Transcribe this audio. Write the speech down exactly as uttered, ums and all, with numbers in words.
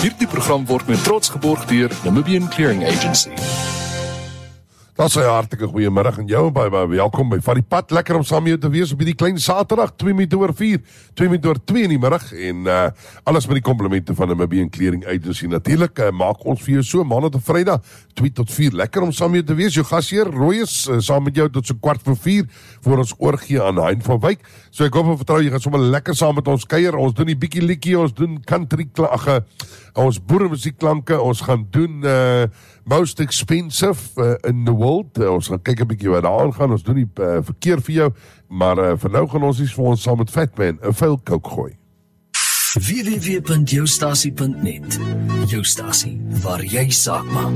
Hierdie program word met trots geborg deur Namibian Clearing Agency. Dat is 'n hartlike goeiemiddag en jou baie baie welkom by Van die Pad. Lekker om saam met jou te wees op hierdie klein Saterdag, twee minute oor vier, twee minute oor twee in die middag en uh, alles met die komplimente van Namibian Clearing Agency. Natuurlik uh, maak ons vir jou so maandag tot Vrydag twee tot vier. Lekker om saam met jou te wees. Jou gasheer Rooies uh, saam met jou tot so kwart voor vier voor ons oorgee aan Hein van Wyk. So ek hoop en vertrou jy gaan sommer lekker saam met ons kuier. Ons doen die bietjie liedjie, ons doen country klanke, ons boeremusiekklanke, ons gaan doen uh, most expensive uh, in the world. Uh, ons gaan kyk 'n bietjie wat daar aangaan. Ons doen die uh, verkeer vir jou, maar uh, vir nou gaan ons iets vir ons saam met Fatman 'n vuil coke gooi. w w w punt jou stasie punt net. Jou stasie waar jy saak maak.